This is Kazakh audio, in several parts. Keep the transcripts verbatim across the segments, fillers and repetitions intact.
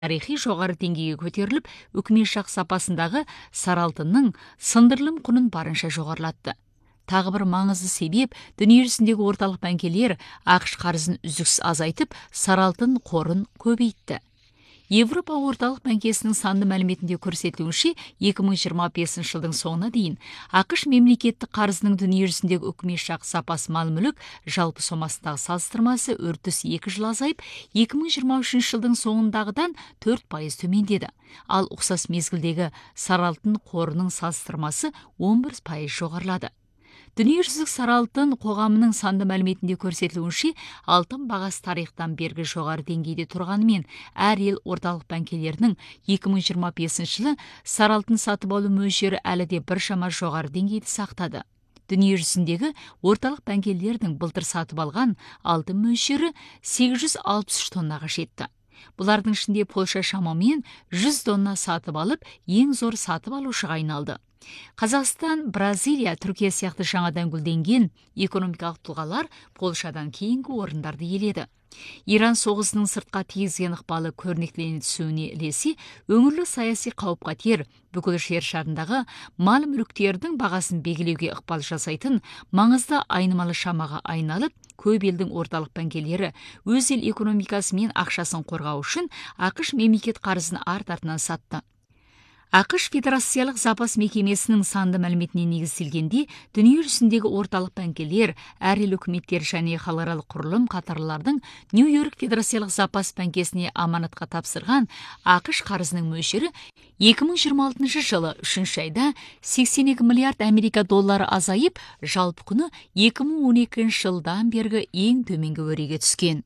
тарихи жоғары деңгейге көтеріліп, үкімет жақ сапасындағы сары алтынның сындырылым құнын барынша жоғарылатты. Тағы бір маңызды себеп, дүниежүзіндегі орталық банкелер ақш қарызын үздіксіз азайтып, сары алтын қорын көбейтті. Европа орталық банкесінің санды мәліметінде көрсетілуінше, екі мың жиырма бесінші жылдың соңына дейін ақш мемлекеттік қарызының дүниежүзіндегі үкімет жақ сапасы мал-мүлік жалпы сомасындағы салыстырмасы үрдіс екі жыл азайып, екі мың жиырма үшінші жылдың соңындағыдан төрт пайыз төмендеді. Ал ұқсас мезгілдегі сары алтын қорының салыстырмасы он бір пайыз жоғарылады. Дүниежүзілік сары алтын қоғамының санды мәліметінде көрсетілуінше, алтын бағасы тарихтан бергі жоғары деңгейде тұрғанымен, әр ел орталық банкелерінің екі мың жиырма бесінші жылы сары алтын сатып алу мөлшері әлі де біршама жоғары деңгейді сақтады. Дүниежүзіндегі орталық банкелердің былтыр сатып алған алтын мөлшері сегіз жүз алпыс үш тоннаға жетті. Бұлардың ішінде Польша шамамен жүз тонна сатып алып, ең зор сатып алушыға айналды. Қазақстан, Бразилия, Түркия сияқты жаңадан гүлденген экономикалық тұлғалар Польшадан кейінгі орындарды иеледі. Иран соғысының сыртқа тигізген ықпалы көрнектілене түсуіне ілесе, өңірлік саяси қауіп-қатер бүкіл жер шарындағы мал-мүліктердің бағасын белгілеуге ықпал жасайтын маңызды айнымалы шамаға айналып, көп елдің орталық банкелері өз ел экономикасы мен ақшасын қорғау үшін ақш мемлекет қарызын арт-артынан сатты. ақш Федерациялық запас мекемесінің санды мәліметіне негізделгенде, дүниежүзіндегі орталық банкелер, әр ел үкіметтері және халықаралық құрылым қатарлылардың Нью-Йорк Федерациялық запас банкесіне аманатқа тапсырған ақш қарызының мөлшері екі мың жиырма алтыншы жылы үшінші айда сексен екі миллиард америка доллары азайып, жалпы құны екі мың он екінші жылдан бергі ең төменгі өреге түскен.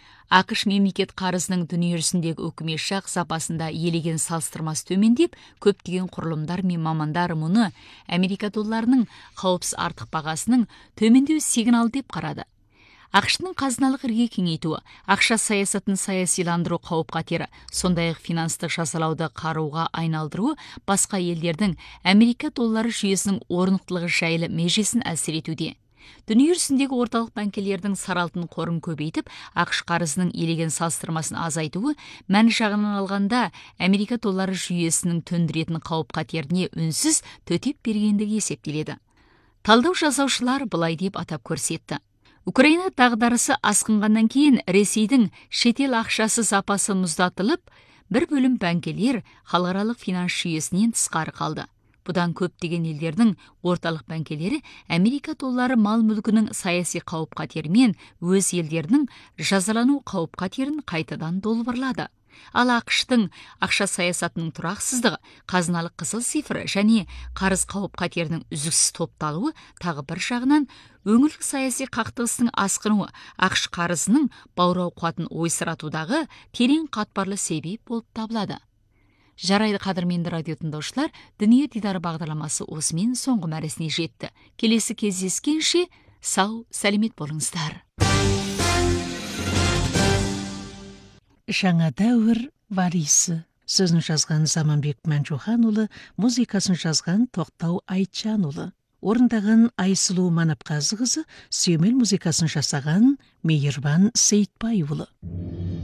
ақш мемлекет қарызының дүниежүзіндегі үкімет жақ сапасында елеген салыстырмасы төмендеп, көптеген құрылымдар мен мамандар мұны Америка долларының қауіпсіз артық бағасының төмендеу сигналы деп қарады. ақш-тың қазыналық ірге кеңейтуі, ақша саясатын саясиландыру қауіп-қатері, сондай-ақ финанстық жазалауды қаруға айналдыруы басқа елдердің Америка доллары жүйесінің орнықтылығы жайлы межесін әсер етуде. Дүниежүзіндегі орталық банкелердің сары алтын қорын көбейтіп, ақш қарызының елеген салыстырмасын азайтуы, мән жағынан алғанда Америка доллары жүйесінің төндіретін қауіп-қатеріне үнсіз төтеп бергендігі есептеледі. Талдау жасаушылар былай деп атап көрсетті. Украина дағдарысы асқынғаннан кейін Ресейдің шетел ақшасы запасы мұздатылып, бір бөлім банкелер халықаралық финанс жүйесінен тысқары қалды. Бұдан көптеген елдердің орталық банкелері Америка доллары мал-мүлкінің саяси қауіп-қатерімен өз елдерінің жазалану қауіп-қатерін қайтадан долбырлады. Ал ақш-тың ақша саясатының тұрақсыздығы, қазыналық қызыл цифры және қарыз қауіп-қатерінің үздіксіз топталуы тағы бір жағынан өңірлік саяси қақтығыстың асқынуы ақш қарызының баурау қуатын ойсыратудағы терең қатпарлы себеп болып табылады. Жарайды, қадірменді радио тыңдаушылар, дүние дидары бағдарламасы осымен соңғы мәресіне жетті. Келесі кездескенше сау, сәлемет болыңыздар. Жаңа дәуір варисі. Сөзін жазған Заманбек Мәнжуханұлы, музыкасын жазған Тоқтау Айтжанұлы. Орындаған Айсұлу Манапқазықызы, сүйемел музыкасын жасаған Мейірбан Сейтбайұлы.